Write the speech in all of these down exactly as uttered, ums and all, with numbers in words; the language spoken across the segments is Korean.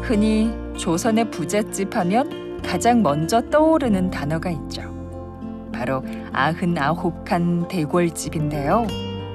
흔히 조선의 부잣집 하면 가장 먼저 떠오르는 단어가 있죠. 바로 아흔아홉 칸 대궐집인데요.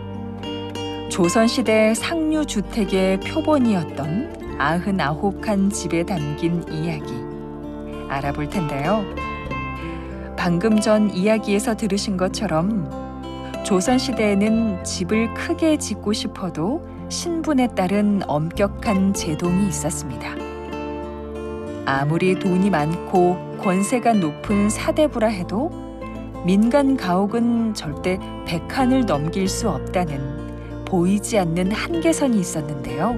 조선시대 상류주택의 표본이었던 아흔아홉 칸 집에 담긴 이야기 알아볼 텐데요. 방금 전 이야기에서 들으신 것처럼 조선시대에는 집을 크게 짓고 싶어도 신분에 따른 엄격한 제동이 있었습니다. 아무리 돈이 많고 권세가 높은 사대부라 해도 민간 가옥은 절대 백 칸을 넘길 수 없다는 보이지 않는 한계선이 있었는데요.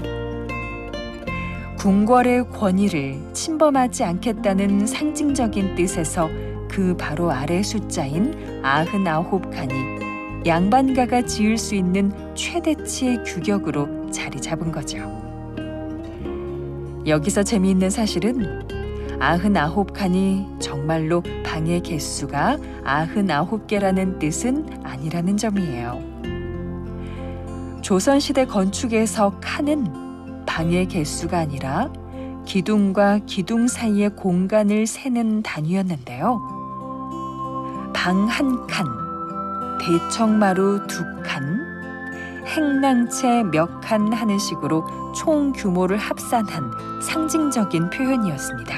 궁궐의 권위를 침범하지 않겠다는 상징적인 뜻에서 그 바로 아래 숫자인 아흔아홉 칸이 양반가가 지을 수 있는 최대치의 규격으로 자리 잡은 거죠. 여기서 재미있는 사실은 아흔아홉 칸이 정말로 방의 개수가 아흔아홉 개라는 뜻은 아니라는 점이에요. 조선시대 건축에서 칸은 방의 개수가 아니라 기둥과 기둥 사이의 공간을 세는 단위였는데요. 방 한 칸, 대청마루 두 칸, 행랑채 몇 칸 하는 식으로 총 규모를 합산한 상징적인 표현이었습니다.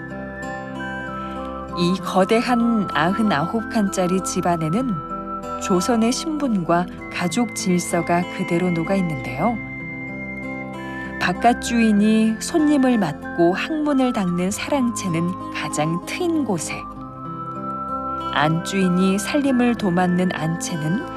이 거대한 아흔아홉 칸짜리 집안에는 조선의 신분과 가족 질서가 그대로 녹아 있는데요. 바깥 주인이 손님을 맞고 항문을 닦는 사랑채는 가장 트인 곳에, 안 주인이 살림을 도맡는 안채는